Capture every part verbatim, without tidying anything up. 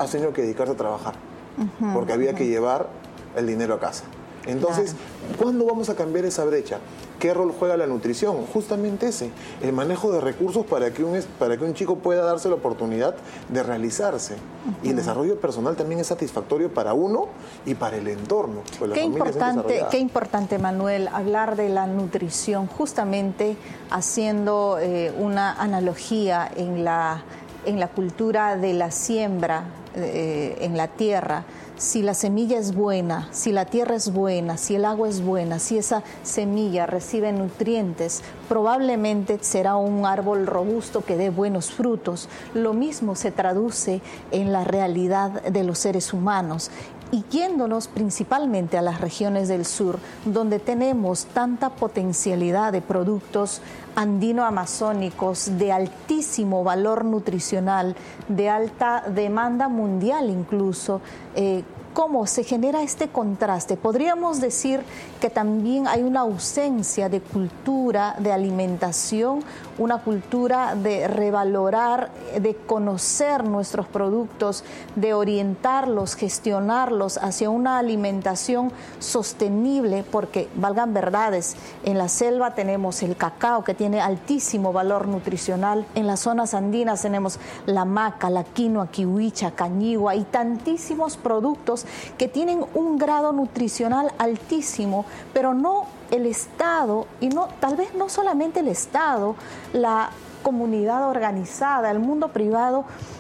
has tenido que dedicarse a trabajar, Uh-huh, porque había uh-huh. que llevar el dinero a casa. Entonces, claro. ¿cuándo vamos a cambiar esa brecha? ¿Qué rol juega la nutrición? Justamente ese, el manejo de recursos para que un, para que un chico pueda darse la oportunidad de realizarse. Uh-huh. Y el desarrollo personal también es satisfactorio para uno y para el entorno. Pues qué, importante, qué importante, Manuel, hablar de la nutrición, justamente haciendo eh, una analogía en la, en la cultura de la siembra eh, en la tierra. Si la semilla es buena, si la tierra es buena, si el agua es buena, si esa semilla recibe nutrientes, probablemente será un árbol robusto que dé buenos frutos. Lo mismo se traduce en la realidad de los seres humanos. Y yéndonos principalmente a las regiones del sur, donde tenemos tanta potencialidad de productos andino-amazónicos de altísimo valor nutricional, de alta demanda mundial incluso, eh, ¿cómo se genera este contraste? Podríamos decir que también hay una ausencia de cultura, de alimentación, una cultura de revalorar, de conocer nuestros productos, de orientarlos, gestionarlos hacia una alimentación sostenible, porque, valgan verdades, en la selva tenemos el cacao que tiene altísimo valor nutricional, en las zonas andinas tenemos la maca, la quinoa, kiwicha, cañigua y tantísimos productos que tienen un grado nutricional altísimo, pero no el Estado, y no, tal vez no solamente el Estado, la comunidad organizada, el mundo privado,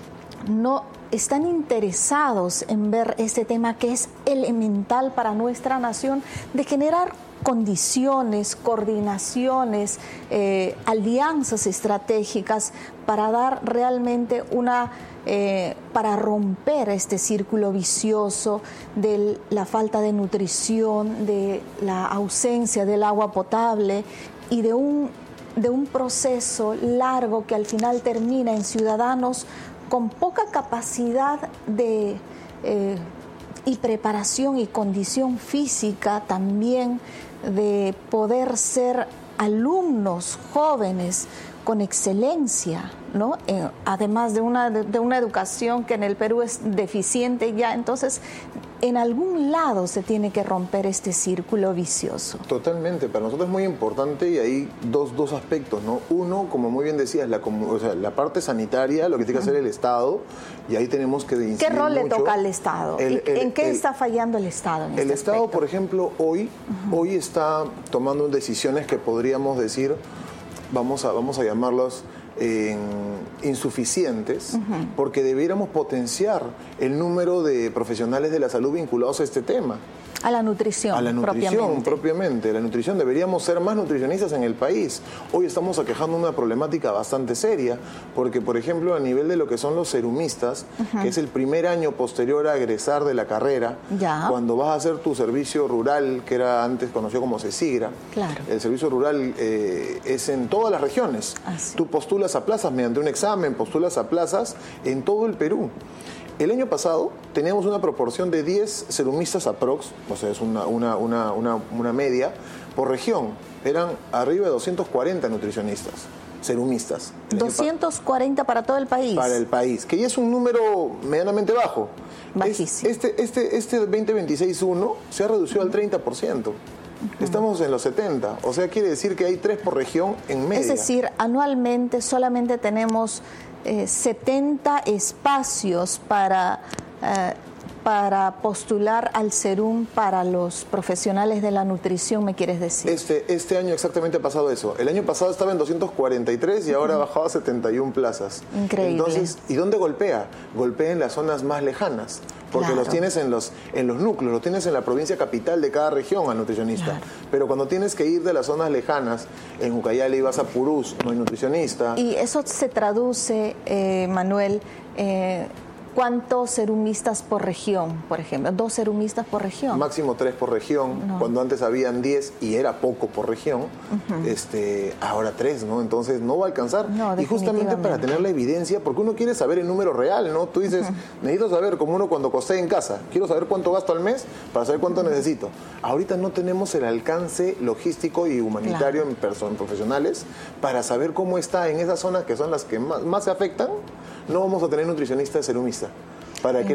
no están interesados en ver este tema que es elemental para nuestra nación, de generar condiciones, coordinaciones, eh, alianzas estratégicas para dar realmente una, eh, para romper este círculo vicioso de la falta de nutrición, de la ausencia del agua potable y de un, de un proceso largo que al final termina en ciudadanos con poca capacidad de eh, y preparación y condición física también de poder ser alumnos jóvenes con excelencia, ¿no? Eh, además de una, de, de una educación que en el Perú es deficiente ya, entonces en algún lado se tiene que romper este círculo vicioso. Totalmente, para nosotros es muy importante y hay dos, dos aspectos, ¿no? Uno, como muy bien decías, la, o sea, la parte sanitaria, lo que tiene que hacer el Estado, y ahí tenemos que incidir ¿Qué rol mucho. le toca al Estado? El, el, ¿En qué el, está fallando el Estado en El este Estado, aspecto? por ejemplo, hoy, uh-huh. hoy está tomando decisiones que podríamos decir, vamos a, vamos a llamarlas eh, insuficientes, uh-huh. porque debiéramos potenciar el número de profesionales de la salud vinculados a este tema. A la nutrición, A la nutrición propiamente. propiamente. La nutrición, deberíamos ser más nutricionistas en el país. Hoy estamos aquejando una problemática bastante seria, porque, por ejemplo, a nivel de lo que son los serumistas, uh-huh. que es el primer año posterior a egresar de la carrera, ya. cuando vas a hacer tu servicio rural, que era antes conocido como CESIGRA, claro. el servicio rural eh, es en todas las regiones. Así. Tú postulas a plazas mediante un examen, postulas a plazas en todo el Perú. El año pasado teníamos una proporción de diez serumistas aprox, o sea, es una, una, una, una, una media, por región. Eran arriba de doscientos cuarenta nutricionistas, serumistas. doscientos cuarenta para todo el país. Para el país, que ya es un número medianamente bajo. Bajísimo. Este, este, este veinte veintiséis uno se ha reducido al treinta por ciento. Uh-huh. Estamos en los setenta, o sea, quiere decir que hay tres por región en media. Es decir, anualmente solamente tenemos eh, setenta espacios para, eh, para postular al SERUM para los profesionales de la nutrición, ¿me quieres decir? Este, este año exactamente ha pasado eso. El año pasado estaba en doscientos cuarenta y tres y ahora ha bajado a setenta y una plazas. Increíble. Entonces, ¿y dónde golpea? Golpea en las zonas más lejanas. Porque claro. los tienes en los, en los núcleos, los tienes en la provincia capital de cada región al nutricionista. Claro. Pero cuando tienes que ir de las zonas lejanas, en Ucayali vas a Purús, no hay nutricionista. Y eso se traduce, eh, Manuel, eh, ¿cuántos serumistas por región, por ejemplo? ¿Dos serumistas por región? Máximo tres por región, no. Cuando antes habían diez y era poco por región, uh-huh. este, ahora tres, ¿no? Entonces no va a alcanzar. No, y justamente para tener la evidencia, porque uno quiere saber el número real, ¿no? Tú dices, uh-huh. necesito saber, como uno cuando costea en casa, quiero saber cuánto gasto al mes para saber cuánto uh-huh. necesito. Ahorita no tenemos el alcance logístico y humanitario claro. en personas profesionales para saber cómo está en esas zonas que son las que más, más se afectan. No vamos a tener nutricionista serumista para que